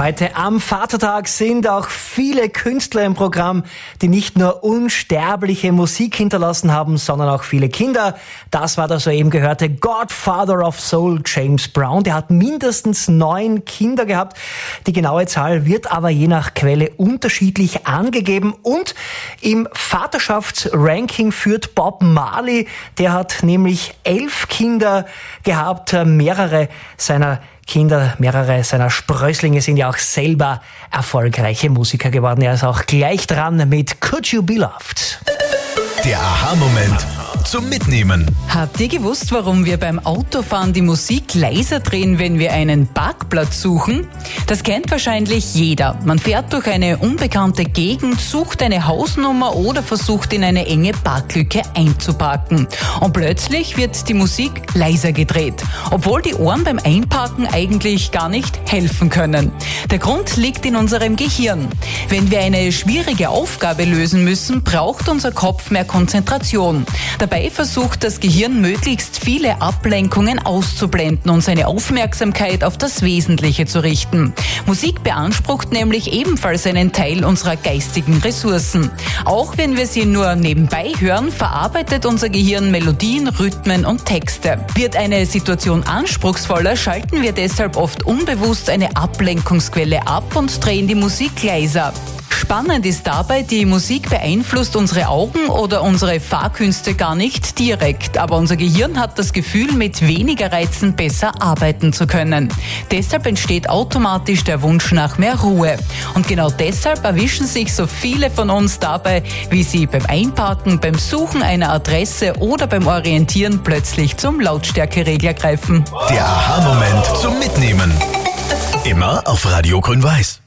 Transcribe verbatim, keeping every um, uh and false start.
Heute am Vatertag sind auch viele Künstler im Programm, die nicht nur unsterbliche Musik hinterlassen haben, sondern auch viele Kinder. Das war der soeben gehörte Godfather of Soul, James Brown. Der hat mindestens neun Kinder gehabt. Die genaue Zahl wird aber je nach Quelle unterschiedlich angegeben. Und im Vaterschaftsranking führt Bob Marley. Der hat nämlich elf Kinder gehabt, mehrere seiner Kinder, mehrere seiner Sprösslinge sind ja auch selber erfolgreiche Musiker geworden. Er ist auch gleich dran mit Could You Be Loved. Der Aha-Moment zum Mitnehmen. Habt ihr gewusst, warum wir beim Autofahren die Musik leiser drehen, wenn wir einen Parkplatz suchen? Das kennt wahrscheinlich jeder. Man fährt durch eine unbekannte Gegend, sucht eine Hausnummer oder versucht in eine enge Parklücke einzuparken. Und plötzlich wird die Musik leiser gedreht, obwohl die Ohren beim Einparken eigentlich gar nicht helfen können. Der Grund liegt in unserem Gehirn. Wenn wir eine schwierige Aufgabe lösen müssen, braucht unser Kopf mehr Konzentration. Dabei versucht das Gehirn möglichst viele Ablenkungen auszublenden und seine Aufmerksamkeit auf das Wesentliche zu richten. Musik beansprucht nämlich ebenfalls einen Teil unserer geistigen Ressourcen. Auch wenn wir sie nur nebenbei hören, verarbeitet unser Gehirn Melodien, Rhythmen und Texte. Wird eine Situation anspruchsvoller, schalten wir deshalb oft unbewusst eine Ablenkungsquelle ab und drehen die Musik leiser. Spannend ist dabei, die Musik beeinflusst unsere Augen oder unsere Fahrkünste gar nicht direkt, aber unser Gehirn hat das Gefühl, mit weniger Reizen besser arbeiten zu können. Deshalb entsteht automatisch der Wunsch nach mehr Ruhe. Und genau deshalb erwischen sich so viele von uns dabei, wie sie beim Einparken, beim Suchen einer Adresse oder beim Orientieren plötzlich zum Lautstärkeregler greifen. Der Aha-Moment zum Mitnehmen. Immer auf Radio Grün-Weiß.